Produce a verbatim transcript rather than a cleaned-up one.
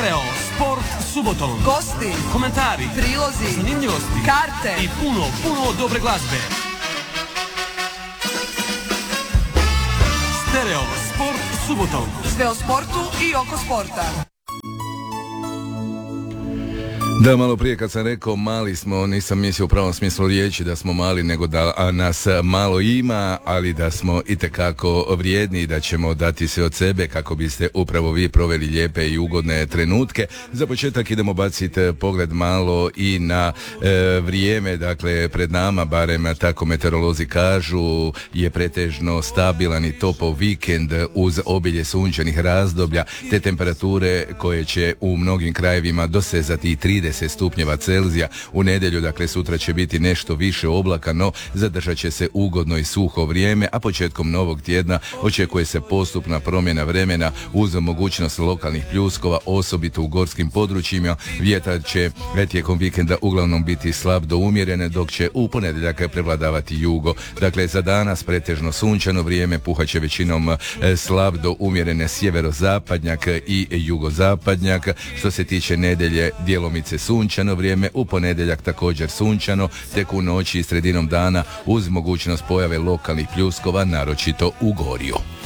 Stereo Sport subotom. Gosti, komentari, prilozi, zanimljivosti, karte i puno, puno dobre glazbe. Stereo Sport subotom. Sve o sportu i oko sporta. Da, malo prije kad sam rekao mali smo, nisam mislio u pravom smislu riječi da smo mali, nego da nas malo ima, ali da smo itekako vrijedni i da ćemo dati sve od sebe kako biste upravo vi proveli lijepe i ugodne trenutke. Za početak idemo baciti pogled malo i na e, vrijeme, dakle pred nama, barem tako meteorolozi kažu, je pretežno stabilan i topao vikend uz obilje sunčanih razdoblja, te temperature koje će u mnogim krajevima dosezati i trideset stupnjeva Celzija. U nedjelju, dakle sutra će biti nešto više oblaka, no zadržat će se ugodno i suho vrijeme, a početkom novog tjedna očekuje se postupna promjena vremena uz mogućnost lokalnih pljuskova, osobito u gorskim područjima. Vjetar će tijekom vikenda uglavnom biti slab do umjerene, dok će u ponedjeljak prevladavati jugo. Dakle, za danas pretežno sunčano vrijeme, puhaće većinom slab do umjerene sjeverozapadnjak i jugozapadnjak. Što se tiče nedjelje, djelomice sunčano vrijeme, u ponedjeljak također sunčano, tek u noći i sredinom dana uz mogućnost pojave lokalnih pljuskova, naročito u Gorju.